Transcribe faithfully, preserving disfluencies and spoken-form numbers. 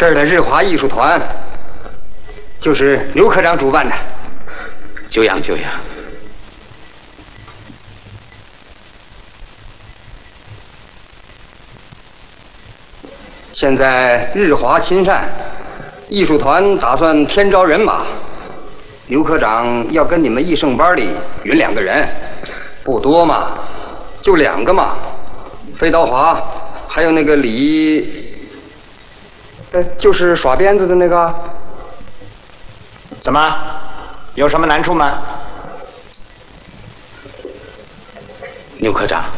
这儿的日华艺术团就是刘科长主办的。 久仰久仰。 现在日华亲善艺术团打算添招人马，刘科长要跟你们艺盛班里匀两个人，不多嘛，就两个嘛。飞刀华，还有那个李，呃，就是耍鞭子的那个。 怎么？有什么难处吗？ 牛科长，